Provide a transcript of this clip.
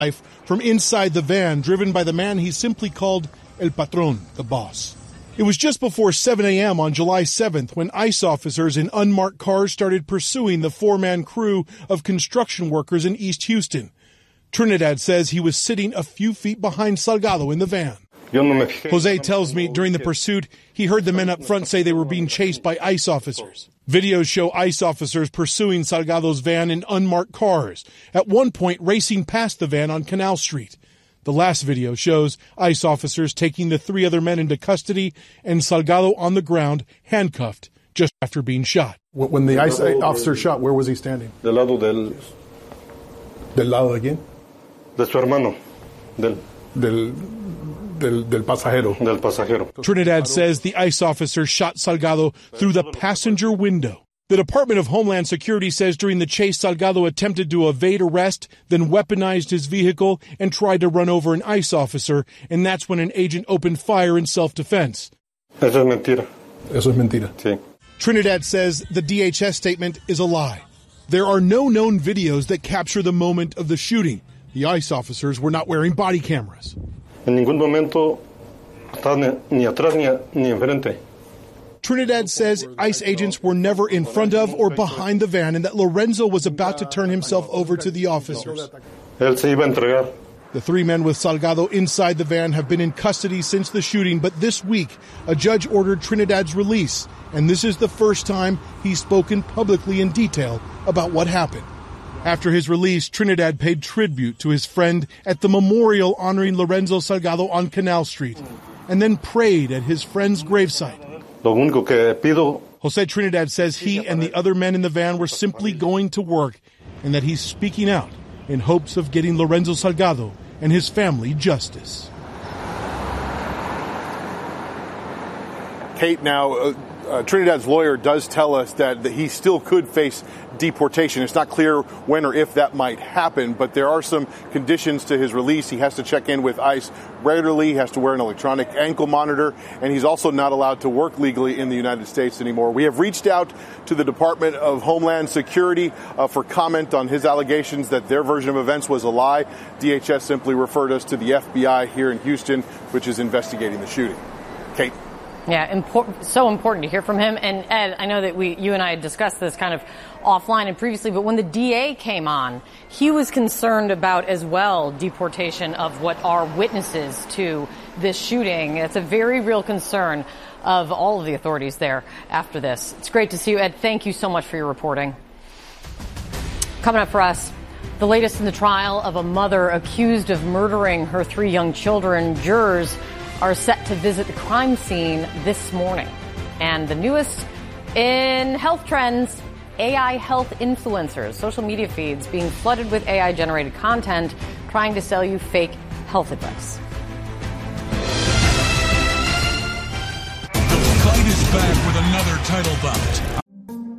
life from inside the van, driven by the man he simply called El Patron, the boss. It was just before 7 a.m. on July 7th when ICE officers in unmarked cars started pursuing the four-man crew of construction workers in East Houston. Trinidad says he was sitting a few feet behind Salgado in the van. Jose tells me during the pursuit, he heard the men up front say they were being chased by ICE officers. Videos show ICE officers pursuing Salgado's van in unmarked cars, at one point racing past the van on Canal Street. The last video shows ICE officers taking the three other men into custody and Salgado on the ground, handcuffed, just after being shot. When the ICE officer shot, where was he standing? Del lado del lado de quién? De su hermano. Del pasajero. Del pasajero. Trinidad says the ICE officer shot Salgado through the passenger window. The Department of Homeland Security says during the chase, Salgado attempted to evade arrest, then weaponized his vehicle and tried to run over an ICE officer, and that's when an agent opened fire in self-defense. Eso es mentira. Eso es mentira. Sí. Trinidad says the DHS statement is a lie. There are no known videos that capture the moment of the shooting. The ICE officers were not wearing body cameras. En ningún momento está ni atrás ni enfrente. Trinidad says ICE agents were never in front of or behind the van and that Lorenzo was about to turn himself over to the officers. Él se iba a entregar. The three men with Salgado inside the van have been in custody since the shooting, but this week a judge ordered Trinidad's release, and this is the first time he's spoken publicly in detail about what happened. After his release, Trinidad paid tribute to his friend at the memorial honoring Lorenzo Salgado on Canal Street, and then prayed at his friend's gravesite. Lo único que pido. Jose Trinidad says he and the other men in the van were simply going to work, and that he's speaking out in hopes of getting Lorenzo Salgado and his family justice. Kate, now, Trinidad's lawyer does tell us that he still could face deportation. It's not clear when or if that might happen, but there are some conditions to his release. He has to check in with ICE regularly. He has to wear an electronic ankle monitor, and he's also not allowed to work legally in the United States anymore. We have reached out to the Department of Homeland Security for comment on his allegations that their version of events was a lie. DHS simply referred us to the FBI here in Houston, which is investigating the shooting. Kate. Yeah, so important to hear from him. And Ed, I know that you and I had discussed this kind of offline and previously, but when the DA came on, he was concerned about as well deportation of what are witnesses to this shooting. It's a very real concern of all of the authorities there after this. It's great to see you, Ed. Thank you so much for your reporting. Coming up for us, the latest in the trial of a mother accused of murdering her three young children. Jurors are set to visit the crime scene this morning. And the newest in health trends, AI health influencers, social media feeds being flooded with AI-generated content trying to sell you fake health advice. The fight is back with another title bout.